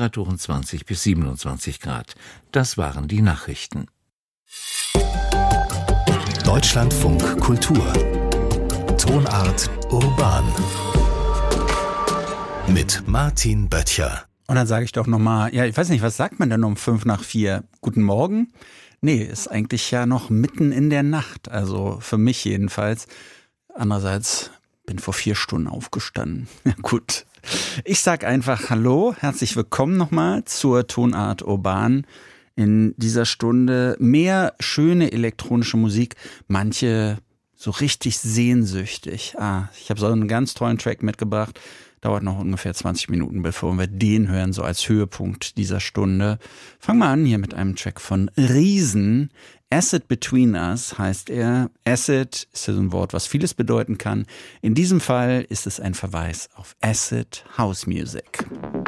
Temperaturen 20 bis 27 Grad. Das waren die Nachrichten. Deutschlandfunk Kultur. Tonart urban. Mit Martin Böttcher. Und dann sage ich doch nochmal, ja, ich weiß nicht, was sagt man denn um 3:55? Guten Morgen? Nee, ist eigentlich ja noch mitten in der Nacht, also für mich jedenfalls. Andererseits bin vor 4 Stunden aufgestanden. Ja gut, ich sag einfach Hallo, herzlich willkommen nochmal zur Tonart urban. In dieser Stunde mehr schöne elektronische Musik, manche so richtig sehnsüchtig. Ich habe so einen ganz tollen Track mitgebracht. Dauert noch ungefähr 20 Minuten, bevor wir den hören, so als Höhepunkt dieser Stunde. Fangen wir an hier mit einem Track von Riesen. Acid Between Us heißt er. Acid ist ja so ein Wort, was vieles bedeuten kann. In diesem Fall ist es ein Verweis auf Acid House Music.